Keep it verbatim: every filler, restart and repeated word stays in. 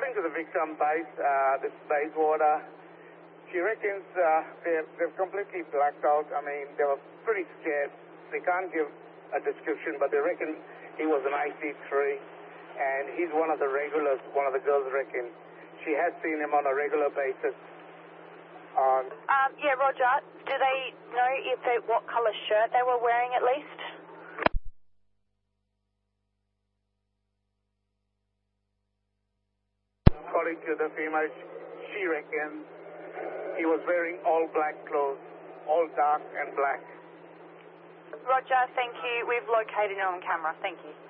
according to the victim base, uh, this Bayswater, she reckons uh, they're, they're completely blacked out. I mean, they were pretty scared. They can't give a description, but they reckon he was an I C three, and he's one of the regulars, one of the girls reckon. She has seen him on a regular basis. On um, yeah, Roger. Do they know if they, what colour shirt they were wearing at least? According to the female, she reckons he was wearing all black clothes, all dark and black. Roger, thank you. We've located it on camera. Thank you.